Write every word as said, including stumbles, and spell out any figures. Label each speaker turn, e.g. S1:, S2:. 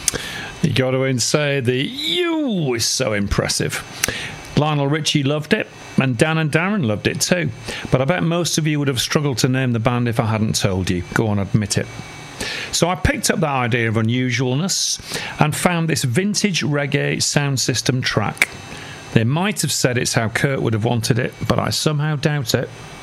S1: You got to say the you is so impressive. Lionel Richie loved it, and Dan and Darren loved it too. But I bet most of you would have struggled to name the band if I hadn't told you. Go on, admit it. So I picked up that idea of unusualness and found this vintage reggae sound system track. They might have said it's how Kurt would have wanted it, but I somehow doubt it.